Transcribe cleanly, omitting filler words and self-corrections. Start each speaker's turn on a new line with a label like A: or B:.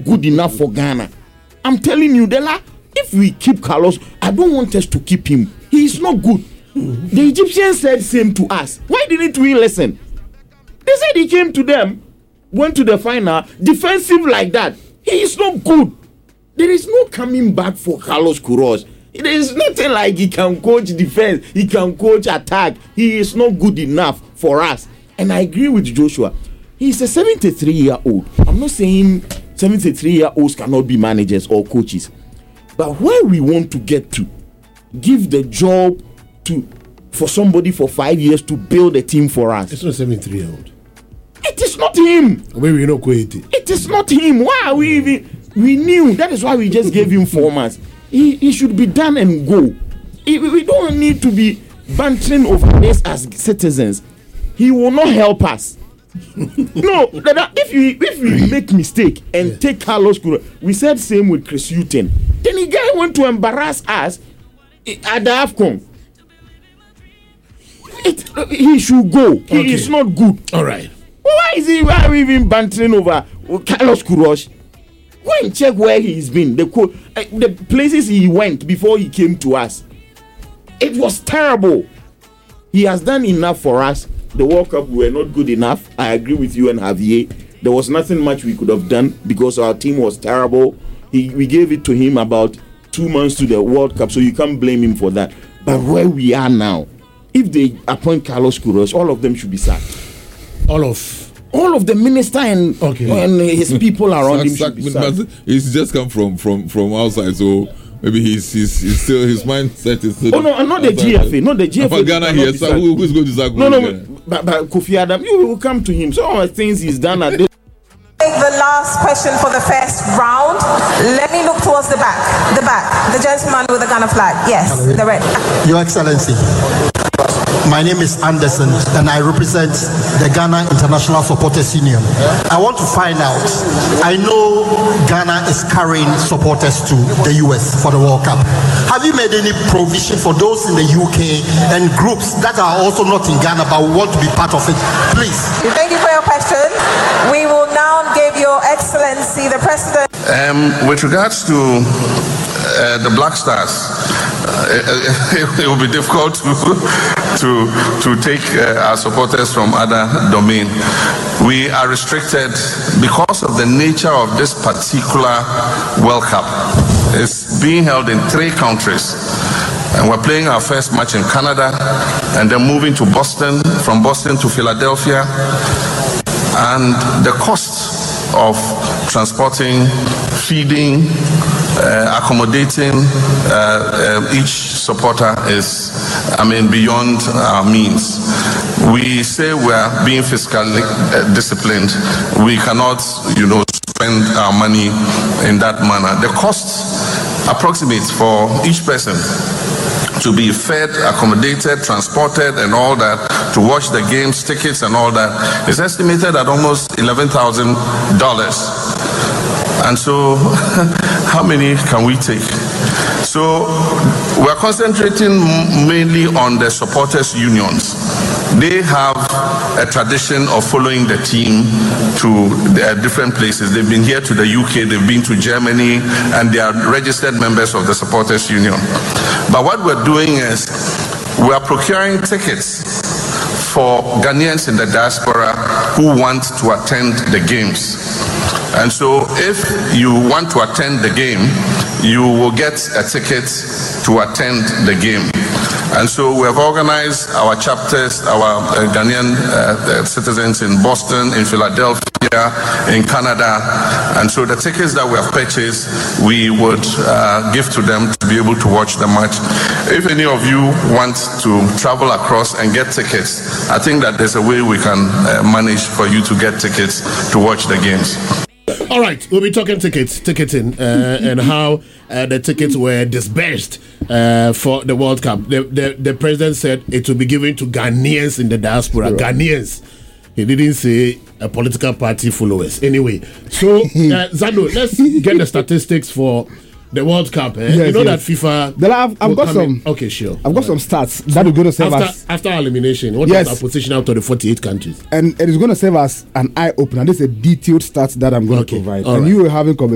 A: good enough for Ghana. I'm telling you, if we keep Carlos, I don't want us to keep him. He is not good. The Egyptians said same to us. Why didn't we listen? They said he came to them, went to the final, defensive like that. He is not good. There is no coming back for Carlos Queiroz. There is nothing like he can coach defense, he can coach attack. He is not good enough for us. And I agree with Joshua. He's a 73-year-old. I'm not saying 73-year-olds cannot be managers or coaches. But where we want to get to, give the job for somebody for 5 years to build a team for us.
B: It's not 73-year-old.
A: It is not him.
B: Maybe not quality.
A: It is not him. Why are we even? We knew. That is why we just gave him 4 months. He should be done and go. We don't need to be bantering over this as citizens. He will not help us. No, if we make mistake and take Carlos Queiroz, we said same with Chris Hughton. Then the guy went to embarrass us at the AFCON. He should go. He is not good.
B: All right.
A: Why are we even bantering over Carlos Queiroz? Go and check where he's been. The places he went before he came to us. It was terrible. He has done enough for us. The World Cup, we were not good enough. I agree with you and Javier. There was nothing much we could have done because our team was terrible. We gave it to him about 2 months to the World Cup, so you can't blame him for that. But where we are now, if they appoint Carlos Queiroz, all of them should be sacked. All of the minister and his people around him should be sacked.
C: He's just come from outside, so maybe he's still, his mindset is still.
A: Oh no, not the GFA, not the GFA.
C: For Ghana here, so who's going to sack?
A: But Kofi Adam, you will come to him. So all the things he's done at this.
D: Take the last question for the first round. Let me look towards the back. The gentleman with the Ghana flag. Yes, the red.
E: Your Excellency, my name is Anderson and I represent the Ghana International Supporters Union. I want to find out, I know Ghana is carrying supporters to the US for the World Cup. Have you made any provision for those in the UK and groups that are also not in Ghana but want to be part of it? Please.
D: Thank you for your question. We will now give Your Excellency the President.
F: With regards to the Black Stars, it will be difficult to take our supporters from other domain. We are restricted because of the nature of this particular World Cup. It's being held in 3 countries. And we're playing our first match in Canada and then moving to Boston, from Boston to Philadelphia. And the cost of transporting, feeding, accommodating each supporter is, beyond our means. We say we're being fiscally disciplined. We cannot, spend our money in that manner. The cost approximates for each person to be fed, accommodated, transported, and all that, to watch the games, tickets, and all that, is estimated at almost $11,000. And so, how many can we take? So, we're concentrating mainly on the supporters' unions. They have a tradition of following the team to different places. They've been here to the UK, they've been to Germany, and they are registered members of the supporters' union. But what we're doing is we are procuring tickets for Ghanaians in the diaspora who want to attend the games. And so if you want to attend the game, you will get a ticket to attend the game. And so we have organized our chapters, our Ghanaian citizens in Boston, in Philadelphia, in Canada. And so the tickets that we have purchased, we would give to them to be able to watch the match. If any of you want to travel across and get tickets, I think that there's a way we can manage for you to get tickets to watch the games.
B: All right, we'll be talking ticketing, and how the tickets were disbursed for the World Cup. The president said it will be given to Ghanaians in the diaspora. Right. Ghanaians. He didn't say a political party followers. Anyway, so Zando, let's get the statistics for the World Cup. Yes, that FIFA.
G: I've got some.
B: Okay, sure.
G: I've got some stats that are going to serve us
B: after elimination. What is our position out of the 48 countries?
G: And it is going to serve us an eye opener. This is a detailed stats that I'm going to provide. And you were having conversation.